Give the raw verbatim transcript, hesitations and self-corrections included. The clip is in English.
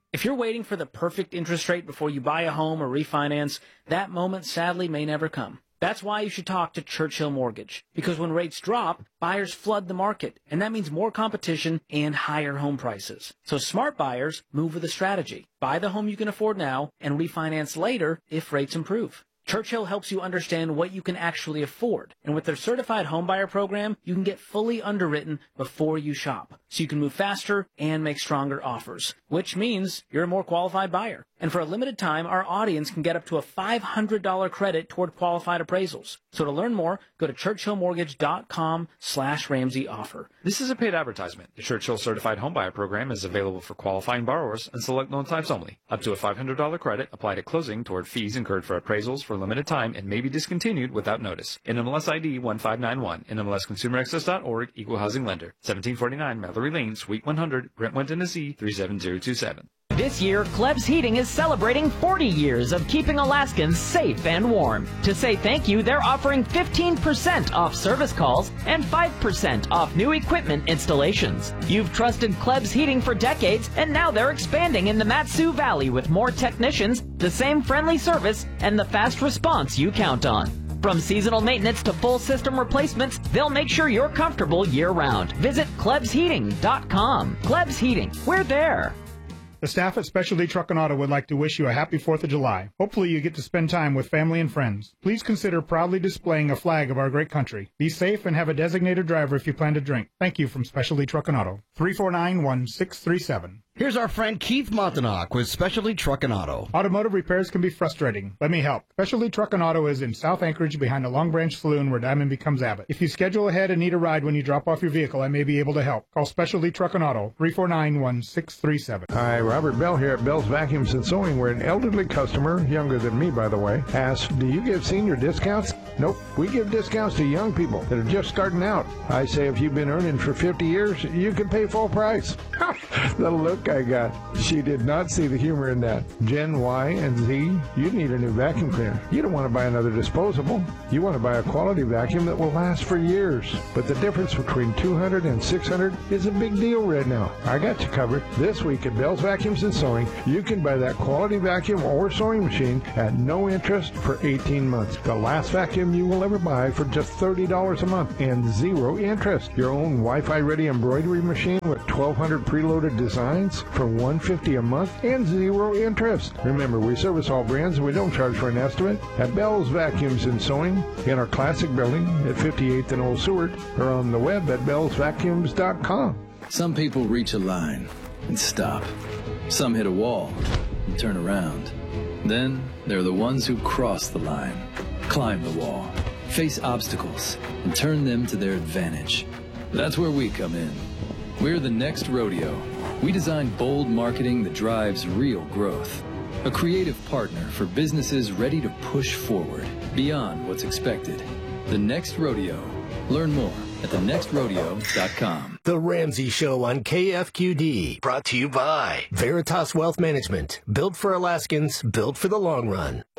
If you're waiting for the perfect interest rate before you buy a home or refinance, that moment sadly may never come. That's why you should talk to Churchill Mortgage, because when rates drop, buyers flood the market, and that means more competition and higher home prices. So smart buyers move with a strategy. Buy the home you can afford now and refinance later if rates improve. Churchill helps you understand what you can actually afford. And with their certified homebuyer program, you can get fully underwritten before you shop. So you can move faster and make stronger offers, which means you're a more qualified buyer. And for a limited time, our audience can get up to a five hundred dollars credit toward qualified appraisals. So to learn more, go to churchillmortgage.com slash Ramsey offer. This is a paid advertisement. The Churchill Certified Homebuyer Program is available for qualifying borrowers and select loan types only. Up to a five hundred dollars credit applied at closing toward fees incurred for appraisals for a limited time and may be discontinued without notice. N M L S I D one five nine one, N M L S Consumer Access dot org, Equal Housing Lender, seventeen forty-nine Mallory Lane, Suite one hundred, Brentwood, Tennessee, three seven zero two seven. This year, Klebs Heating is celebrating forty years of keeping Alaskans safe and warm. To say thank you, they're offering fifteen percent off service calls and five percent off new equipment installations. You've trusted Klebs Heating for decades, and now they're expanding in the Mat-Su Valley with more technicians, the same friendly service, and the fast response you count on. From seasonal maintenance to full system replacements, they'll make sure you're comfortable year-round. Visit Klebs Heating dot com. Klebs Heating, we're there. The staff at Specialty Truck and Auto would like to wish you a happy fourth of July. Hopefully you get to spend time with family and friends. Please consider proudly displaying a flag of our great country. Be safe and have a designated driver if you plan to drink. Thank you from Specialty Truck and Auto. three four nine, one six three seven. Here's our friend Keith Montanak with Specialty Truck and Auto. Automotive repairs can be frustrating. Let me help. Specialty Truck and Auto is in South Anchorage behind the Long Branch Saloon where Diamond becomes Abbott. If you schedule ahead and need a ride when you drop off your vehicle, I may be able to help. Call Specialty Truck and Auto, three four nine, one six three seven. Hi, Robert Bell here at Bell's Vacuums and Sewing, where an elderly customer, younger than me by the way, asked, do you give senior discounts? Nope, we give discounts to young people that are just starting out. I say if you've been earning for fifty years, you can pay full price. The look I got. She did not see the humor in that. Gen Y and Z, you need a new vacuum cleaner. You don't want to buy another disposable. You want to buy a quality vacuum that will last for years. But the difference between two hundred and six hundred is a big deal right now. I got you covered. This week at Bell's Vacuums and Sewing, you can buy that quality vacuum or sewing machine at no interest for eighteen months. The last vacuum you will ever buy for just thirty dollars a month and zero interest. Your own Wi-Fi ready embroidery machine with twelve hundred preloaded designs for one hundred fifty dollars a month and zero interest. Remember, we service all brands and we don't charge for an estimate. At Bell's Vacuums and Sewing in our classic building at fifty-eighth and Old Seward, or on the web at bells vacuums dot com. Some people reach a line and stop. Some hit a wall and turn around. Then there are the ones who cross the line, climb the wall, face obstacles, and turn them to their advantage. That's where we come in. We're the next rodeo. We design bold marketing that drives real growth. A creative partner for businesses ready to push forward beyond what's expected. The Next Rodeo. Learn more at the next rodeo dot com. The Ramsey Show on K F Q D. Brought to you by Veritas Wealth Management. Built for Alaskans, built for the long run.